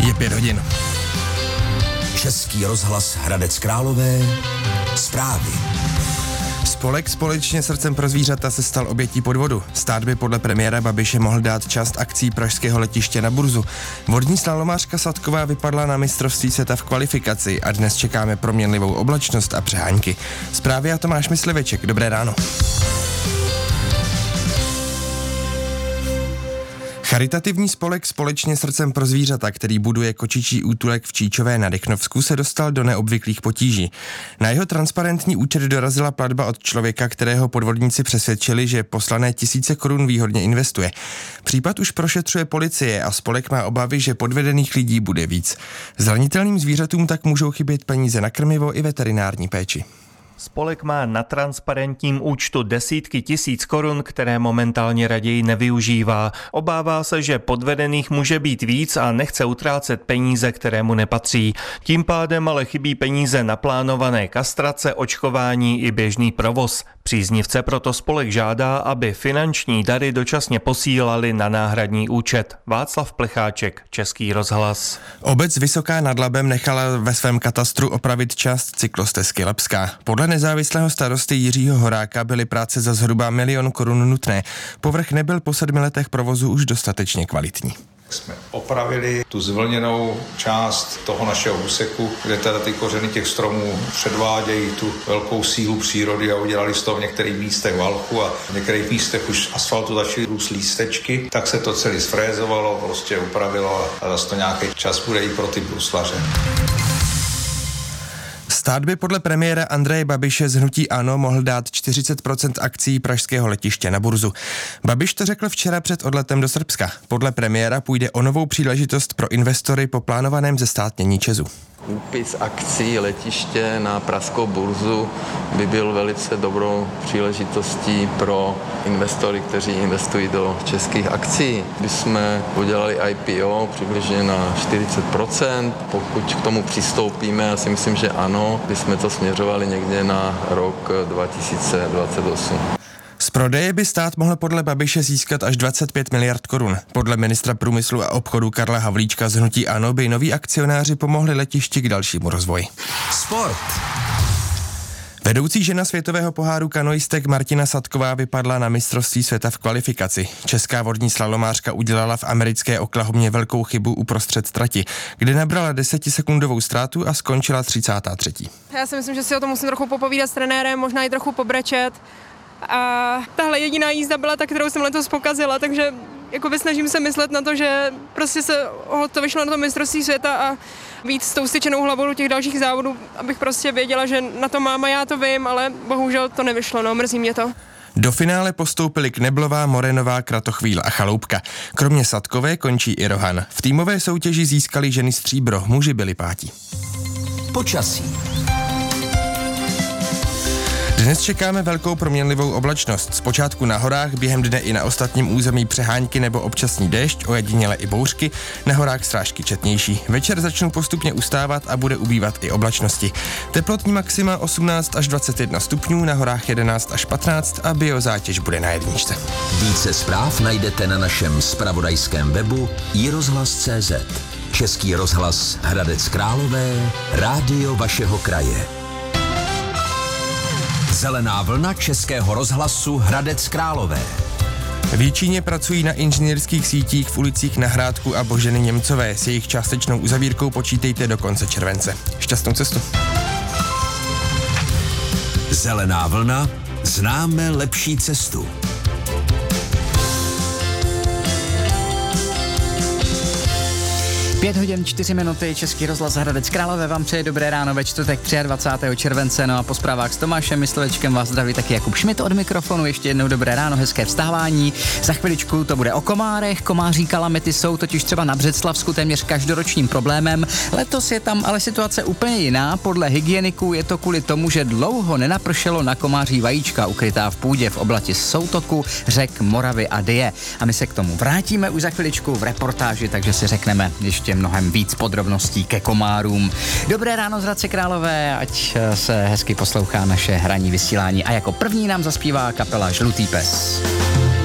Je 5 hodin. Český rozhlas Hradec Králové. Zprávy. Spolek Společně srdcem pro zvířata se stal obětí podvodu. Stát by podle premiéra Babiše mohl dát část akcí pražského letiště na burzu. Vodní slalomářka Sadková vypadla na mistrovství světa v kvalifikaci a dnes čekáme proměnlivou oblačnost a přehánky. Zprávy a Tomáš Mysliveček. Dobré ráno. Charitativní spolek Společně srdcem pro zvířata, který buduje kočičí útulek v Číčové na Dychnovsku, se dostal do neobvyklých potíží. Na jeho transparentní účet dorazila platba od člověka, kterého podvodníci přesvědčili, že poslané tisíce korun výhodně investuje. Případ už prošetřuje policie a spolek má obavy, že podvedených lidí bude víc. Zranitelným zvířatům tak můžou chybět peníze na krmivo i veterinární péči. Spolek má na transparentním účtu desítky tisíc korun, které momentálně raději nevyužívá. Obává se, že podvedených může být víc a nechce utrácet peníze, které mu nepatří. Tím pádem ale chybí peníze na plánované kastrace, očkování i běžný provoz. Příznivce proto spolek žádá, aby finanční dary dočasně posílali na náhradní účet. Václav Plecháček, Český rozhlas. Obec Vysoká nad Labem nechala ve svém katastru opravit část cyklostezky Labská. Podle nezávislého starosty Jiřího Horáka byly práce za zhruba 1 000 000 korun nutné. Povrch nebyl po 7 letech provozu už dostatečně kvalitní. Jsme opravili tu zvlněnou část toho našeho úseku, kde teda ty kořeny těch stromů předvádějí tu velkou sílu přírody a udělali z toho v některých místech valchu a v některých místech už asfaltu začaly růst lístečky, tak se to celé sfrézovalo, prostě upravilo a zase to nějaký čas bude i pro ty bruslaře. Stát by podle premiéra Andreje Babiše z hnutí ANO mohl dát 40% akcií pražského letiště na burzu. Babiš to řekl včera před odletem do Srbska. Podle premiéra půjde o novou příležitost pro investory po plánovaném zestátnění ČEZu. Úpis akcí letiště na pražskou burzu by byl velice dobrou příležitostí pro investory, kteří investují do českých akcí. Když jsme udělali IPO přibližně na 40%, pokud k tomu přistoupíme, já si myslím, že ano, bychom to směřovali někde na rok 2028. Z prodeje by stát mohl podle Babiše získat až 25 miliard korun. Podle ministra průmyslu a obchodu Karla Havlíčka z hnutí ANO by noví akcionáři pomohli letišti k dalšímu rozvoji. Sport. Vedoucí žena světového poháru kanoistek Martina Sadková vypadla na mistrovství světa v kvalifikaci. Česká vodní slalomářka udělala v americké Oklahomě velkou chybu uprostřed trati, kde nabrala 10sekundovou ztrátu a skončila 33. Já si myslím, že si o tom musím trochu popovídat s trenérem, možná i trochu pobrečet. A tahle jediná jízda byla ta, kterou jsem letos pokazila, takže jakoby snažím se myslet na to, že prostě to vyšlo na to mistrovství světa a víc s tou styčenou hlavou do těch dalších závodů, abych prostě věděla, že na to mám a já to vím, ale bohužel to nevyšlo, no, mrzí mě to. Do finále postoupili Kneblová, Morenová, Kratochvíl a Chaloupka. Kromě Sadkové končí i Rohan. V týmové soutěži získali ženy stříbro, muži byli pátí. Počasí. Dnes čekáme velkou proměnlivou oblačnost. Zpočátku na horách, během dne i na ostatním území přehánky nebo občasný déšť, ojediněle i bouřky, na horách srážky četnější. Večer začnou postupně ustávat a bude ubývat i oblačnosti. Teplotní maxima 18 až 21 stupňů, na horách 11 až 15 a biozátěž bude na 1. Více zpráv najdete na našem zpravodajském webu iRozhlas.cz. Český rozhlas Hradec Králové, rádio vašeho kraje. Zelená vlna Českého rozhlasu Hradec Králové. V Jíčíně pracují na inženýrských sítích v ulicích Na Hrádku a Boženy Němcové. S jejich částečnou uzavírkou počítejte do konce července. Šťastnou cestu. Zelená vlna, známe lepší cestu. 5 hodin 4 minuty, Český rozhlas Hradec Králové vám přeje dobré ráno ve čtvrtek 23. července, no a po zprávách s Tomášem Myslivečkem vás zdraví taky Jakub Šmit od mikrofonu, ještě jednou dobré ráno, hezké vstávání. Za chviličku to bude o komárech, komáří kalamity jsou totiž třeba na Břeclavsku téměř každoročním problémem, letos je tam ale situace úplně jiná, podle hygieniků je to kvůli tomu, že dlouho nenapršelo na komáří vajíčka ukrytá v půdě v oblasti soutoku, řek Moravy a Dyje. A my se k tomu vrátíme už za chviličku v reportáži, takže si řekneme ještě mnohem víc podrobností ke komárům. Dobré ráno z Hradce Králové, ať se hezky poslouchá naše hraní vysílání a jako první nám zaspívá kapela Žlutý pes.